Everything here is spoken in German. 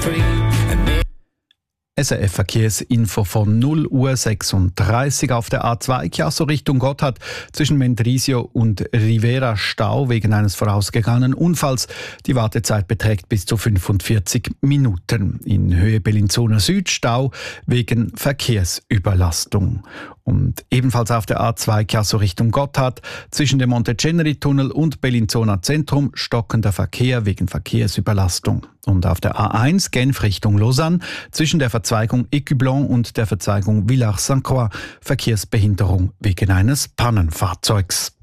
SRF Verkehrsinfo von 0:36 Uhr auf der A2 Chiasso Richtung Gotthard zwischen Mendrisio und Rivera Stau wegen eines vorausgegangenen Unfalls. Die Wartezeit beträgt bis zu 45 Minuten. In Höhe Bellinzona Süd Stau wegen Verkehrsüberlastung. Und ebenfalls auf der A2 Chiasso Richtung Gotthard zwischen dem Monteceneri-Tunnel und Bellinzona Zentrum stockender Verkehr wegen Verkehrsüberlastung. Und auf der A1 Genf Richtung Lausanne zwischen der Verzweigung Écublens und der Verzweigung Villars-Sainte-Croix Verkehrsbehinderung wegen eines Pannenfahrzeugs.